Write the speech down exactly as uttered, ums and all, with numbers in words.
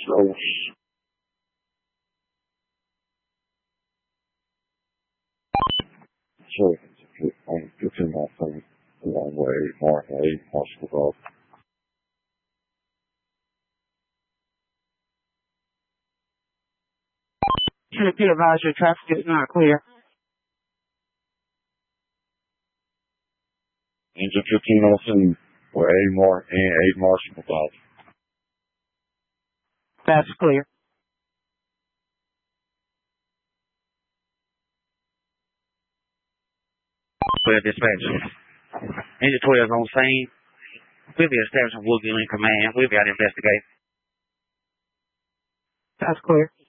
source. So, I'm fifteen off from one way, Mark A, hospital. Should be advised your traffic is not clear. Engine fifteen Nelson, way, Mark A, eight Marshall. That's clear. Clear dispatch. Engine twelve is on scene. We'll be establishing Woodville in command. We'll be out to investigate. That's clear.